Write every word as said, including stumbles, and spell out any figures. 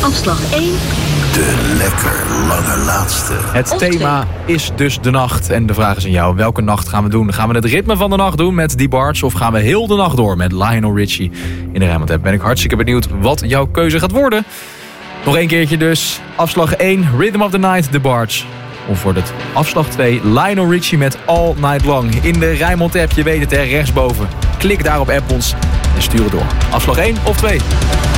Afslag één. De lekker lange laatste. Het Of thema is dus de nacht. En de vraag is aan jou, welke nacht gaan we doen? Gaan we het ritme van de nacht doen met DeBarge? Of gaan we heel de nacht door met Lionel Richie in de Rijnmond app? Ben ik hartstikke benieuwd wat jouw keuze gaat worden. Nog één keertje dus. Afslag één, Rhythm of the Night, DeBarge. Of wordt het afslag twee, Lionel Richie met All Night Long. In de Rijnmond app, je weet het hè, rechtsboven. Klik daar op app ons en stuur het door. Afslag één of twee.